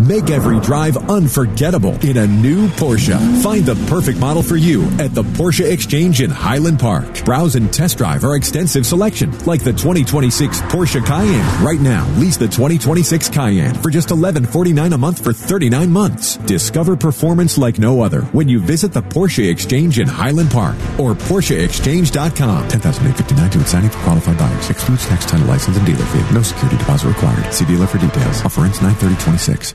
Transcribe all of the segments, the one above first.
Make every drive unforgettable in a new Porsche. Find the perfect model for you at the Porsche Exchange in Highland Park. Browse and test drive our extensive selection, like the 2026 Porsche Cayenne. Right now, lease the 2026 Cayenne for just $1149 a month for 39 months. Discover performance like no other when you visit the Porsche Exchange in Highland Park or PorscheExchange.com. $10,859 to signing for qualified buyers. Excludes tax, title, license, and dealer fee. No security deposit required. See dealer for details. Offer ends 9/30/26.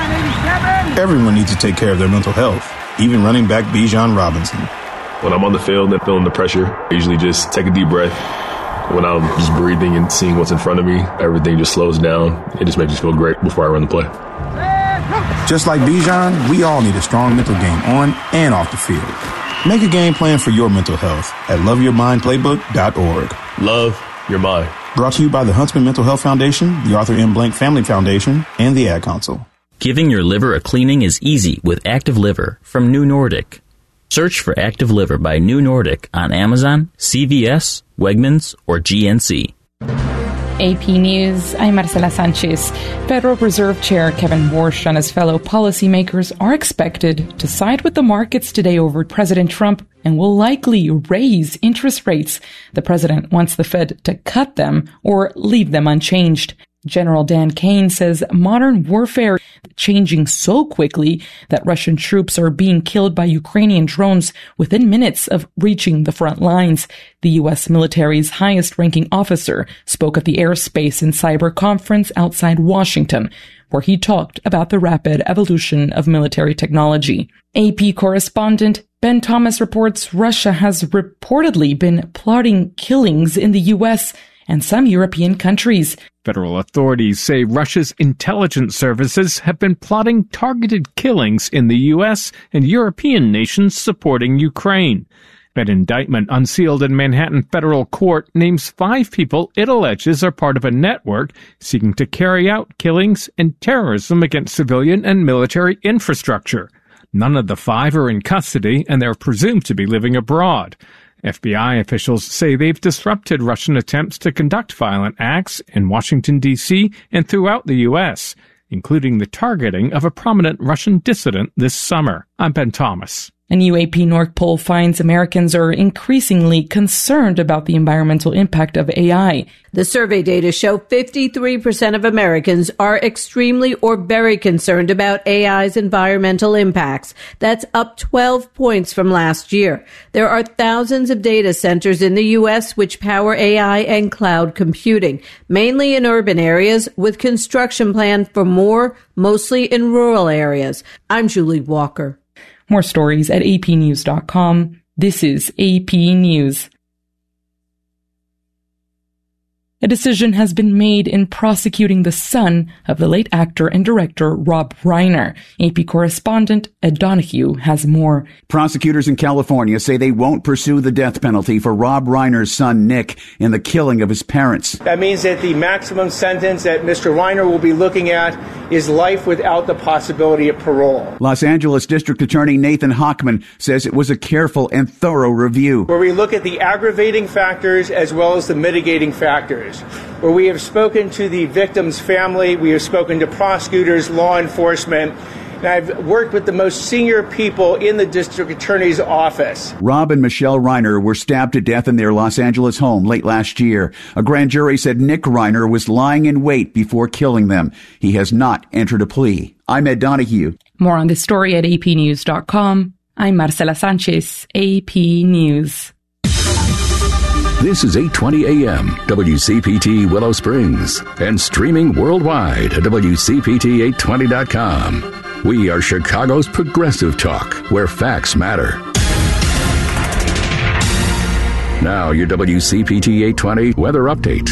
Everyone needs to take care of their mental health, even running back Bijan Robinson. When I'm on the field and feeling the pressure, I usually just take a deep breath. When I'm just breathing and seeing what's in front of me, everything just slows down. It just makes me feel great before I run the play. Just like Bijan, we all need a strong mental game on and off the field. Make a game plan for your mental health at loveyourmindplaybook.org. Love your mind. Brought to you by the Huntsman Mental Health Foundation, the Arthur M. Blank Family Foundation, and the Ad Council. Giving your liver a cleaning is easy with Active Liver from New Nordic. Search for Active Liver by New Nordic on Amazon, CVS, Wegmans, or GNC. AP News, I'm Marcela Sanchez. Federal Reserve Chair Kevin Warsh and his fellow policymakers are expected to side with the markets today over President Trump and will likely raise interest rates. The president wants the Fed to cut them or leave them unchanged. General Dan Kane says modern warfare changing so quickly that Russian troops are being killed by Ukrainian drones within minutes of reaching the front lines. The U.S. military's highest-ranking officer spoke at the Airspace and Cyber Conference outside Washington, where he talked about the rapid evolution of military technology. AP correspondent Ben Thomas reports Russia has reportedly been plotting killings in the U.S. and some European countries. Federal authorities say Russia's intelligence services have been plotting targeted killings in the U.S. and European nations supporting Ukraine. An indictment unsealed in Manhattan federal court names 5 people it alleges are part of a network seeking to carry out killings and terrorism against civilian and military infrastructure. None of the 5 are in custody, and they're presumed to be living abroad. FBI officials say they've disrupted Russian attempts to conduct violent acts in Washington, D.C. and throughout the U.S., including the targeting of a prominent Russian dissident this summer. I'm Ben Thomas. A new AP NORC poll finds Americans are increasingly concerned about the environmental impact of AI. The survey data show 53% of Americans are extremely or very concerned about AI's environmental impacts. That's up 12 points from last year. There are thousands of data centers in the U.S. which power AI and cloud computing, mainly in urban areas, with construction planned for more, mostly in rural areas. I'm Julie Walker. More stories at apnews.com. This is AP News. A decision has been made in prosecuting the son of the late actor and director Rob Reiner. AP correspondent Ed Donahue has more. Prosecutors in California say they won't pursue the death penalty for Rob Reiner's son Nick in the killing of his parents. That means that the maximum sentence that Mr. Reiner will be looking at is life without the possibility of parole. Los Angeles District Attorney Nathan Hochman says it was a careful and thorough review, where we look at the aggravating factors as well as the mitigating factors, where we have spoken to the victim's family, we have spoken to prosecutors, law enforcement, and I've worked with the most senior people in the district attorney's office. Rob and Michelle Reiner were stabbed to death in their Los Angeles home late last year. A grand jury said Nick Reiner was lying in wait before killing them. He has not entered a plea. I'm Ed Donahue. More on this story at apnews.com. I'm Marcela Sanchez, AP News. This is 820 AM, WCPT Willow Springs, and streaming worldwide at WCPT820.com. We are Chicago's progressive talk, where facts matter. Now, your WCPT 820 weather update.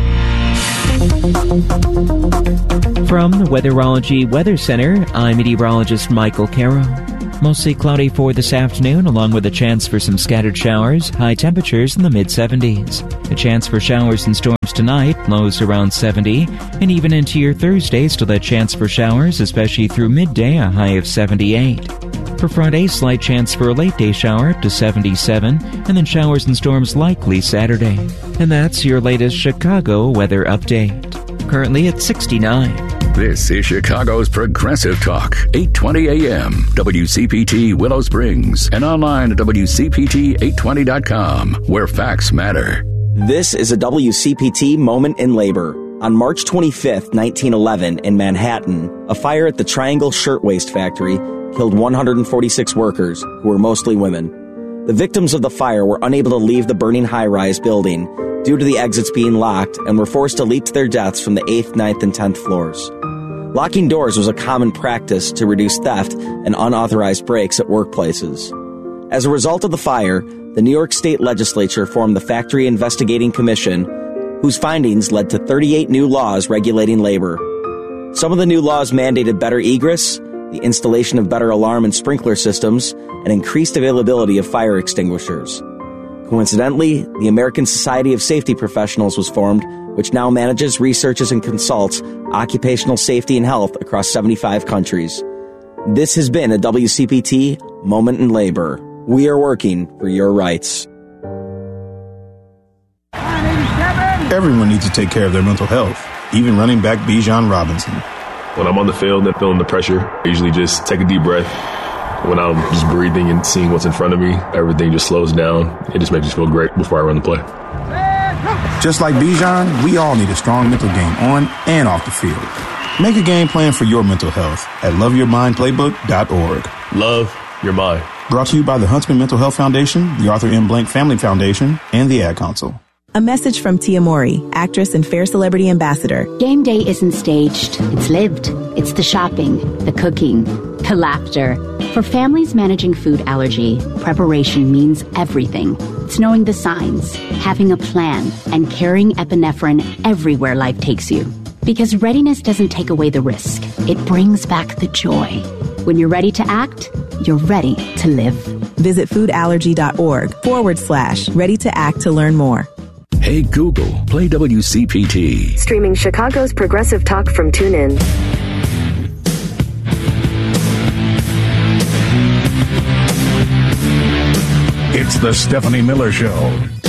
From the Weatherology Weather Center, I'm meteorologist Michael Caro. Mostly cloudy for this afternoon, along with a chance for some scattered showers, high temperatures in the mid-70s. A chance for showers and storms tonight, lows around 70, and even into your Thursday, still a chance for showers, especially through midday, a high of 78. For Friday, slight chance for a late-day shower up to 77, and then showers and storms likely Saturday. And that's your latest Chicago weather update. Currently at 69. This is Chicago's Progressive Talk, 820 AM, WCPT Willow Springs, and online at WCPT820.com, where facts matter. This is a WCPT Moment in Labor. On March 25th, 1911, in Manhattan, a fire at the Triangle Shirtwaist Factory killed 146 workers, who were mostly women. The victims of the fire were unable to leave the burning high-rise building due to the exits being locked and were forced to leap to their deaths from the 8th, 9th, and 10th floors. Locking doors was a common practice to reduce theft and unauthorized breaks at workplaces. As a result of the fire, the New York State Legislature formed the Factory Investigating Commission, whose findings led to 38 new laws regulating labor. Some of the new laws mandated better egress, the installation of better alarm and sprinkler systems, and increased availability of fire extinguishers. Coincidentally, the American Society of Safety Professionals was formed, which now manages, researches, and consults occupational safety and health across 75 countries. This has been a WCPT Moment in Labor. We are working for your rights. Everyone needs to take care of their mental health, even running back Bijan Robinson. When I'm on the field and feeling the pressure, I usually just take a deep breath. When I'm just breathing and seeing what's in front of me, everything just slows down. It just makes me feel great before I run the play. Just like Bijan, we all need a strong mental game on and off the field. Make a game plan for your mental health at loveyourmindplaybook.org. Love your mind. Brought to you by the Huntsman Mental Health Foundation, the Arthur M. Blank Family Foundation, and the Ad Council. A message from Tia Mowry, actress and Fair Celebrity Ambassador. Game day isn't staged. It's lived. It's the shopping, the cooking, the laughter. For families managing food allergy, preparation means everything. It's knowing the signs, having a plan, and carrying epinephrine everywhere life takes you. Because readiness doesn't take away the risk. It brings back the joy. When you're ready to act, you're ready to live. Visit foodallergy.org/ready to act to learn more. Hey Google, play WCPT. Streaming Chicago's Progressive Talk from TuneIn. It's the Stephanie Miller Show.